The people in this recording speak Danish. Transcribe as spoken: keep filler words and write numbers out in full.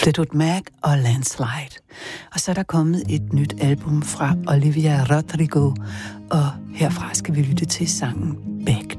Fleetwood Mac og Landslide. Og så er der kommet et nyt album fra Olivia Rodrigo, og herfra skal vi lytte til sangen Back.